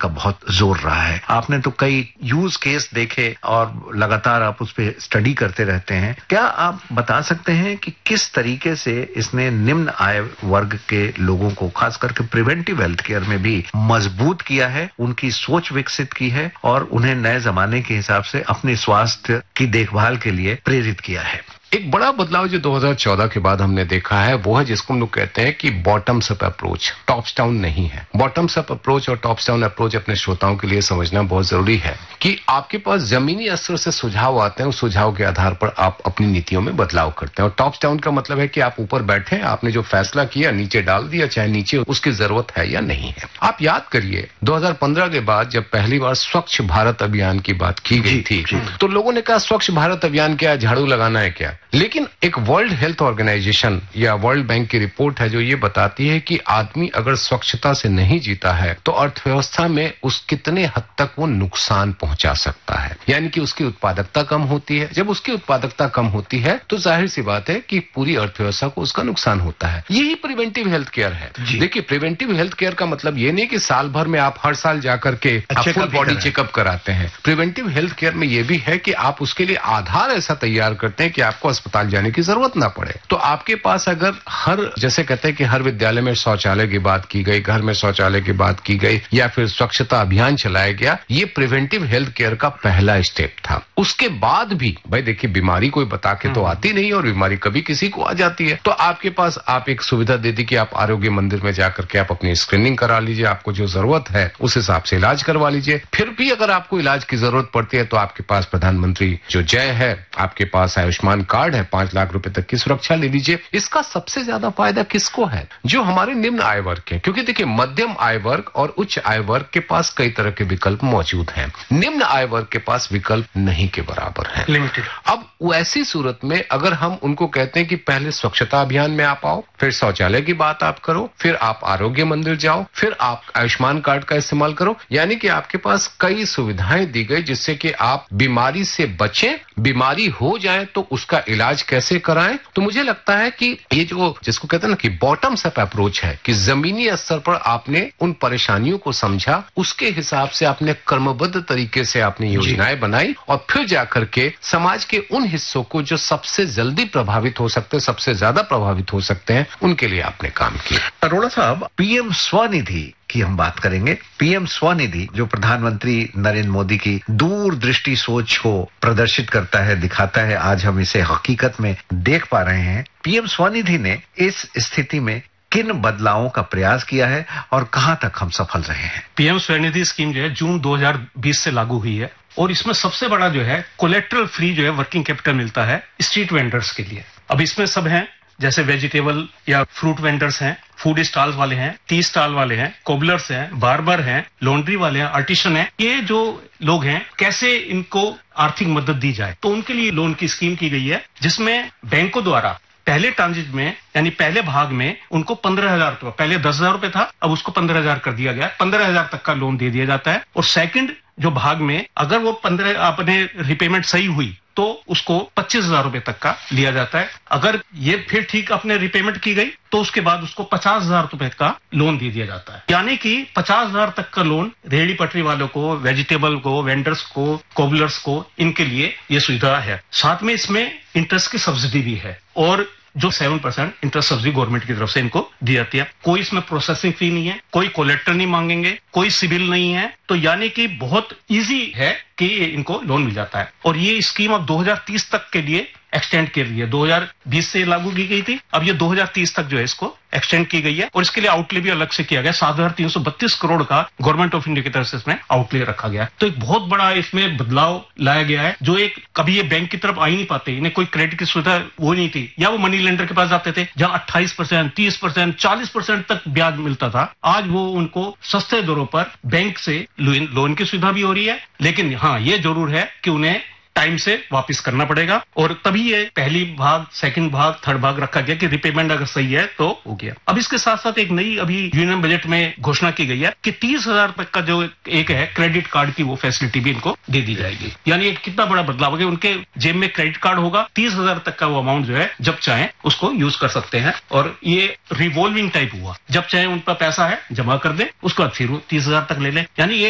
का बहुत जोर रहा है। आपने तो कई यूज केस देखे और लगातार आप उस पर स्टडी करते रहते हैं। क्या आप बता सकते हैं कि किस तरीके से इसने निम्न आय वर्ग के लोगों को खास करके प्रिवेंटिव हेल्थ केयर में भी मजबूत किया है, उनकी सोच विकसित की है और उन्हें नए जमाने के हिसाब से अपने स्वास्थ्य की देखभाल के लिए प्रेरित किया है? एक बड़ा बदलाव जो 2014 के बाद हमने देखा है वो है जिसको हम लोग कहते हैं कि bottoms up approach, tops down नहीं है। बॉटम्स अप अप्रोच और टॉप्स डाउन अप्रोच अपने श्रोताओं के लिए समझना बहुत जरूरी है कि आपके पास जमीनी स्तर से सुझाव आते हैं, उस सुझाव के आधार पर आप अपनी नीतियों में बदलाव करते हैं। और टॉप्स डाउन का मतलब है कि आप ऊपर बैठे, आपने जो फैसला किया नीचे डाल दिया, चाहे नीचे उसकी जरूरत है या नहीं है। आप याद करिए 2015 के बाद जब पहली बार स्वच्छ भारत अभियान की बात की गई थी तो लोगों ने कहा स्वच्छ भारत अभियान क्या, झाड़ू लगाना है क्या? लेकिन एक वर्ल्ड हेल्थ ऑर्गेनाइजेशन या वर्ल्ड बैंक की रिपोर्ट है जो ये बताती है कि आदमी अगर स्वच्छता से नहीं जीता है तो अर्थव्यवस्था में उस कितने हद तक वो नुकसान पहुंचा सकता है, यानी कि उसकी उत्पादकता कम होती है। जब उसकी उत्पादकता कम होती है तो जाहिर सी बात है कि पूरी अर्थव्यवस्था को उसका नुकसान होता है। यही प्रिवेंटिव हेल्थ केयर है। देखिए, प्रिवेंटिव हेल्थ केयर का मतलब ये नहीं कि साल भर में आप हर साल जाकर के फुल बॉडी चेकअप कराते हैं। प्रिवेंटिव हेल्थ केयर में ये भी है कि आप उसके लिए आधार ऐसा तैयार करते हैं कि आपको अस्पताल जाने की जरूरत ना पड़े। तो आपके पास अगर जैसे कहते हैं कि हर विद्यालय में शौचालय की बात की गई, घर में शौचालय की बात की गई या फिर स्वच्छता अभियान चलाया गया, ये प्रिवेंटिव हेल्थ केयर का पहला स्टेप था। उसके बाद भी भाई देखिए, बीमारी कोई बता के तो आती नहीं और बीमारी कभी किसी को आ जाती है। तो आपके पास आप एक सुविधा दे दी कि आप आरोग्य मंदिर में जाकर के आप अपनी स्क्रीनिंग करा लीजिए, आपको जो जरूरत है उस हिसाब से इलाज करवा लीजिए। फिर भी अगर आपको इलाज की जरूरत पड़ती है तो आपके पास प्रधानमंत्री जो जय है, आपके पास आयुष्मान कार्ड है, 5 लाख रुपए तक की सुरक्षा ले लीजिए। इसका सबसे ज्यादा फायदा किसको है? जो हमारे निम्न आय वर्ग के, क्योंकि देखिए मध्यम आय वर्ग और उच्च आय वर्ग के पास कई तरह के विकल्प मौजूद हैं। निम्न आय वर्ग के पास विकल्प नहीं के बराबर है, लिमिटेड। अब ऐसी सूरत में अगर हम उनको कहते हैं कि पहले स्वच्छता अभियान में आप आओ, फिर शौचालय की बात आप करो, फिर आप आरोग्य मंदिर जाओ, फिर आप आयुष्मान कार्ड का इस्तेमाल करो, यानी कि आपके पास कई सुविधाएं दी गई जिससे कि आप बीमारी से बचें, बीमारी हो जाए तो उसका इलाज कैसे कराएं। तो मुझे लगता है कि ये जो जिसको कहते हैं ना कि बॉटम्स अप अप्रोच है कि जमीनी स्तर पर आपने उन परेशानियों को समझा, उसके हिसाब से आपने क्रमबद्ध तरीके से आपने योजनाएं बनाई और फिर जाकर के समाज के उन हिस्सों को जो सबसे जल्दी प्रभावित हो सकते हैं, सबसे ज्यादा प्रभावित हो सकते हैं, उनके लिए आपने काम किया। अरोड़ा साहब, पीएम स्वनिधि की हम बात करेंगे। पीएम स्वनिधि जो प्रधानमंत्री नरेंद्र मोदी की दूरदृष्टि सोच को प्रदर्शित करता है, दिखाता है, आज हम इसे हकीकत में देख पा रहे हैं। पीएम स्वनिधि ने इस स्थिति में किन बदलावों का प्रयास किया है और कहां तक हम सफल रहे हैं? पीएम स्वनिधि स्कीम जो है जून 2020 से लागू हुई है और इसमें सबसे बड़ा जो है कोलेट्रल फ्री जो है वर्किंग कैपिटल मिलता है स्ट्रीट वेंडर्स के लिए। अब इसमें सब हैं, जैसे वेजिटेबल या फ्रूट वेंडर्स हैं, फूड स्टॉल वाले हैं, टी स्टॉल वाले हैं, कोबलर्स हैं, बार्बर हैं, लॉन्ड्री वाले हैं, आर्टिशन हैं। ये जो लोग हैं कैसे इनको आर्थिक मदद दी जाए, तो उनके लिए लोन की स्कीम की गई है जिसमें बैंकों द्वारा पहले ट्रांजिट में यानी पहले भाग में उनको 15,000 रुपये, पहले 10,000 रुपये था, अब उसको 15,000 कर दिया गया, 15,000 तक का लोन दे दिया जाता है। और सेकंड जो भाग में अगर वो 15 अपने रिपेमेंट सही हुई तो उसको 25,000 रुपए तक का लिया जाता है। अगर ये फिर ठीक अपने रिपेमेंट की गई तो उसके बाद उसको 50,000 रुपए का लोन दे दिया जाता है। यानी कि 50,000 तक का लोन रेहड़ी पटरी वालों को, वेजिटेबल को, वेंडर्स को, कोबलर्स को, इनके लिए ये सुविधा है। साथ में इसमें इंटरेस्ट की सब्सिडी भी है और जो 7% इंटरेस्ट सब्सिडी गवर्नमेंट की तरफ से इनको दी जाती है। कोई इसमें प्रोसेसिंग फी नहीं है, कोई कोलेक्टर नहीं मांगेंगे, कोई सिबिल नहीं है, तो यानी कि बहुत इजी है कि इनको लोन मिल जाता है। और ये स्कीम अब 2030 तक के लिए एक्सटेंड कर रही है। 2020 से लागू की गई थी, अब ये 2030 तक जो है इसको एक्सटेंड की गई है और इसके लिए आउटले भी अलग से किया गया। 7,332 करोड़ का गवर्नमेंट ऑफ इंडिया की तरफ से इसमें आउटले रखा गया है। तो एक बहुत बड़ा इसमें बदलाव लाया गया है जो एक कभी ये बैंक की तरफ आ ही नहीं पाते, इन्हें कोई क्रेडिट की सुविधा वो नहीं थी, या वो मनी लेंडर के पास जाते थे जहां 28%, 30%, 40% तक ब्याज मिलता था। आज वो उनको सस्ते दरों पर बैंक से लोन की सुविधा भी हो रही है, लेकिन हाँ ये जरूर है कि उन्हें टाइम से वापस करना पड़ेगा और तभी ये पहली भाग, सेकंड भाग, थर्ड भाग रखा गया कि रिपेमेंट अगर सही है तो हो गया। अब इसके साथ साथ एक नई अभी यूनियन बजट में घोषणा की गई है कि 30,000 तक का जो एक है क्रेडिट कार्ड की वो फैसिलिटी भी इनको दे दी जाएगी। यानी एक कितना बड़ा बदलाव है, उनके जेब में क्रेडिट कार्ड होगा, 30,000 तक का वो अमाउंट जो है जब चाहे उसको यूज कर सकते हैं और ये रिवॉल्विंग टाइप हुआ, जब चाहे उन पर पैसा है जमा कर दे, उसके बाद फिर 30,000 तक ले लें। यानी